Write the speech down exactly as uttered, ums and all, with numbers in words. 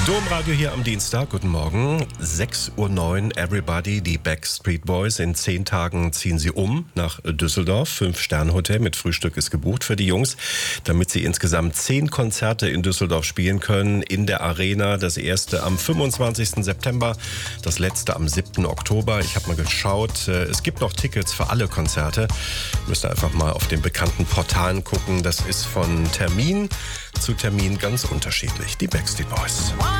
Domradio hier am Dienstag. Guten Morgen. sechs Uhr neun, Everybody, die Backstreet Boys. In zehn Tagen ziehen sie um nach Düsseldorf. Fünf-Sterne-Hotel mit Frühstück ist gebucht für die Jungs, damit sie insgesamt zehn Konzerte in Düsseldorf spielen können. In der Arena. Das erste am fünfundzwanzigsten September, das letzte am siebten Oktober. Ich habe mal geschaut. Es gibt noch Tickets für alle Konzerte. Müsst ihr einfach mal auf den bekannten Portalen gucken. Das ist von Termin zu Termin ganz unterschiedlich. Die Backstreet Boys.